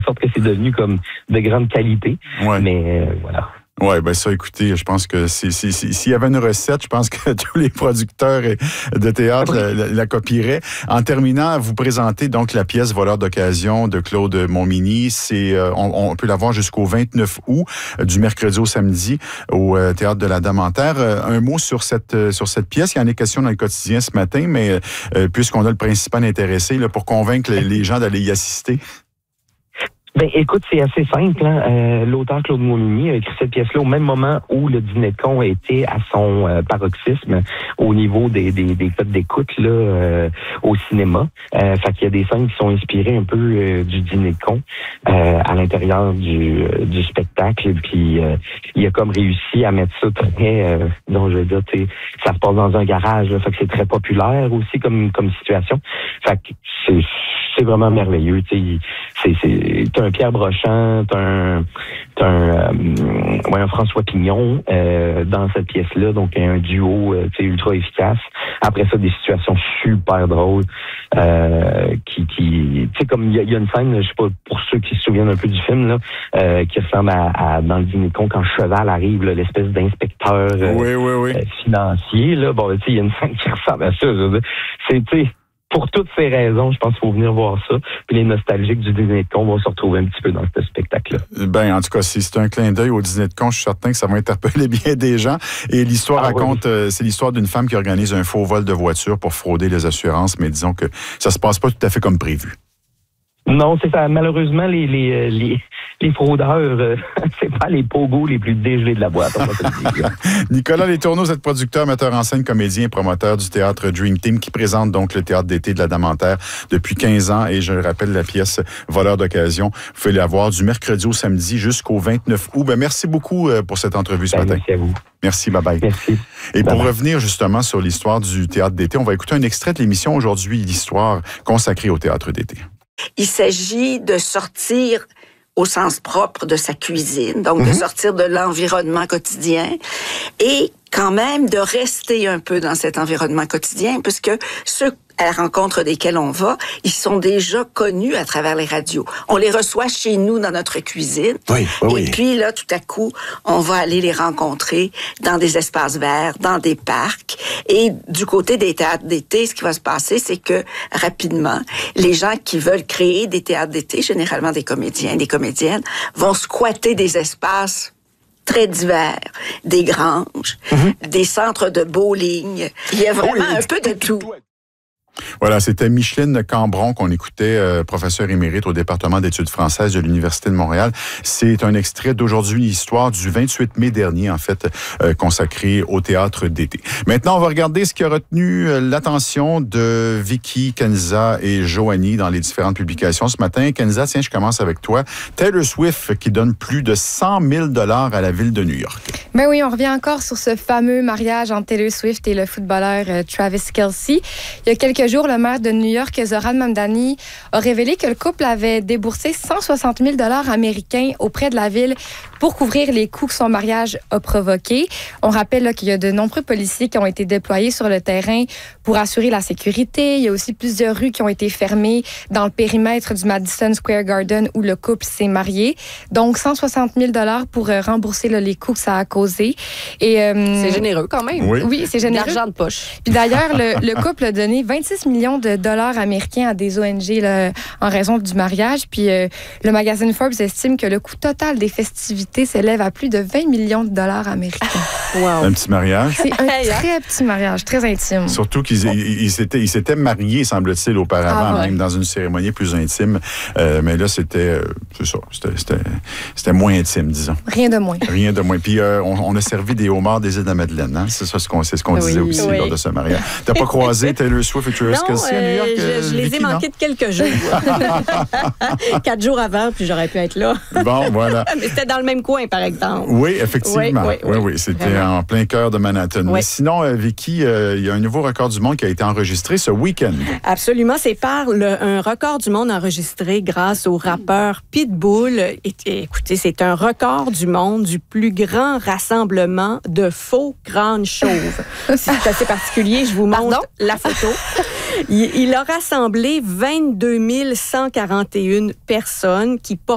sorte que c'est devenu comme de grande qualité. Ouais. Mais voilà. Oui, ben ça, écoutez, je pense que s'il y avait une recette, je pense que tous les producteurs de théâtre la copieraient. En terminant, vous présentez donc la pièce Voleur d'occasion de Claude Montminy. On peut la voir jusqu'au 29 août, du mercredi au samedi, au Théâtre de la Dame-en-Terre. Un mot sur cette pièce. Il y en a question dans le quotidien ce matin, mais puisqu'on a le principal intéressé là, pour convaincre les gens d'aller y assister. Ben, écoute, c'est assez simple. Hein? L'auteur Claude Montminy a écrit cette pièce-là au même moment où le dîner de con a été à son paroxysme au niveau des codes d'écoute là au cinéma. Fait qu'il y a des scènes qui sont inspirées un peu du dîner de con à l'intérieur du spectacle. Puis il a comme réussi à mettre ça très, donc je veux dire, ça se passe dans un garage. Là, fait que c'est très populaire aussi comme situation. Fait que c'est vraiment merveilleux. T'as un Pierre Brochant, t'as un François Pignon dans cette pièce-là, donc un duo ultra efficace. Après ça, des situations super drôles qui tu sais, comme il y a une scène, je sais pas, pour ceux qui se souviennent un peu du film là, qui ressemble à dans le dîner de con quand Cheval arrive, là, l'espèce d'inspecteur financier là. Bon, tu sais, il y a une scène qui ressemble à ça. C'est pour toutes ces raisons, je pense qu'il faut venir voir ça. Puis les nostalgiques du dîner de con vont se retrouver un petit peu dans ce spectacle-là. Ben, en tout cas, si c'est un clin d'œil au dîner de con, je suis certain que ça va interpeller bien des gens. Et l'histoire raconte, c'est l'histoire d'une femme qui organise un faux vol de voiture pour frauder les assurances, mais disons que ça se passe pas tout à fait comme prévu. Non, c'est ça. Malheureusement, les fraudeurs, c'est pas les pogos les plus dégelés de la boîte. On va se le dire. Nicolas Letourneau, vous êtes producteur, metteur en scène, comédien et promoteur du théâtre Dream Team qui présente donc le théâtre d'été de la Dame-en-Terre depuis 15 ans. Et je rappelle la pièce Voleur d'occasion. Vous pouvez la voir du mercredi au samedi jusqu'au 29 août. Ben, merci beaucoup pour cette entrevue ce matin. Merci à vous. Merci, bye-bye. Merci. Et pour revenir justement sur l'histoire du théâtre d'été, on va écouter un extrait de l'émission aujourd'hui, l'histoire consacrée au théâtre d'été. Il s'agit de sortir au sens propre de sa cuisine, donc de sortir de l'environnement quotidien et quand même de rester un peu dans cet environnement quotidien, puisque ceux à la rencontre desquels on va, ils sont déjà connus à travers les radios. On les reçoit chez nous dans notre cuisine. Et puis là, tout à coup, on va aller les rencontrer dans des espaces verts, dans des parcs. Et du côté des théâtres d'été, ce qui va se passer, c'est que rapidement, les gens qui veulent créer des théâtres d'été, généralement des comédiens, des comédiennes, vont squatter des espaces très divers, des granges, des centres de bowling. Il y a vraiment un peu de tout. Voilà, c'était Micheline Cambron qu'on écoutait, professeure émérite au département d'études françaises de l'Université de Montréal. C'est un extrait d'aujourd'hui, l'histoire du 28 mai dernier, en fait, consacré au théâtre d'été. Maintenant, on va regarder ce qui a retenu l'attention de Vicky, Kenza et Joanie dans les différentes publications ce matin. Kenza, tiens, je commence avec toi. Taylor Swift qui donne plus de 100 000 $ à la ville de New York. Ben oui, on revient encore sur ce fameux mariage entre Taylor Swift et le footballeur Travis Kelce. Il y a quelques jours, le maire de New York, Zohran Mamdani, a révélé que le couple avait déboursé 160 000 $ américains auprès de la ville pour couvrir les coûts que son mariage a provoqués. On rappelle là, qu'il y a de nombreux policiers qui ont été déployés sur le terrain pour assurer la sécurité. Il y a aussi plusieurs rues qui ont été fermées dans le périmètre du Madison Square Garden où le couple s'est marié. Donc, 160 000 $ pour rembourser là, les coûts que ça a causé. Et, c'est généreux quand même. Oui, c'est généreux. L'argent de poche. Puis d'ailleurs, le couple a donné 26 millions de dollars américains à des ONG là, en raison du mariage. Puis le magazine Forbes estime que le coût total des festivités s'élève à plus de 20 millions de dollars américains. Wow. Un petit mariage. C'est un très petit mariage, très intime. Surtout qu'ils s'étaient mariés, semble-t-il, auparavant, même dans une cérémonie plus intime. Mais là, c'était moins intime, disons. Rien de moins. Rien de moins. Puis on a servi des homards des îles de la Madeleine. Hein? C'est ce qu'on disait aussi lors de ce mariage. T'as pas croisé Taylor Swift et Travis Kelce à New York? Je les ai manqués de quelques jours. 4 jours avant, puis j'aurais pu être là. Bon, voilà. Mais c'était dans le même coin, par exemple. Oui, effectivement. Oui. C'était vraiment en plein cœur de Manhattan. Oui. Mais sinon, Vicky, il y a un nouveau record du monde qui a été enregistré ce week-end. Absolument. C'est par un record du monde enregistré grâce au rappeur Pitbull. Écoutez, c'est un record du monde du plus grand rassemblement de faux crânes chauves. C'est assez particulier. Je vous montre la photo. Il a rassemblé 22 141 personnes qui portent